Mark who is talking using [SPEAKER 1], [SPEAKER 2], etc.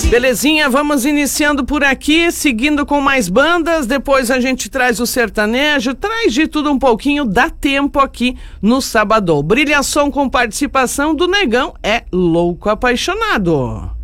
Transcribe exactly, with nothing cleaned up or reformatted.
[SPEAKER 1] Belezinha, vamos iniciando por aqui, seguindo com mais bandas, depois a gente traz o sertanejo, traz de tudo um pouquinho, dá tempo aqui no Sabadão. Brilha som com participação do Negão, é Louco Apaixonado.